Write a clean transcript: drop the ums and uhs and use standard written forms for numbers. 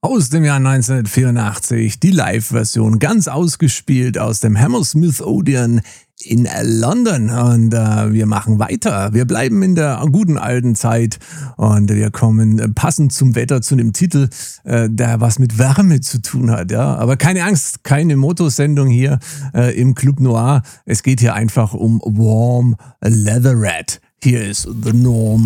Aus dem Jahr 1984, die Live-Version, ganz ausgespielt aus dem Hammersmith Odeon in London. Und wir machen weiter. Wir bleiben in der guten alten Zeit und wir kommen passend zum Wetter zu dem Titel, der was mit Wärme zu tun hat. Ja? Aber keine Angst, keine Motosendung hier im Club Noir. Es geht hier einfach um Warm Leatherette. Hier ist The Norm.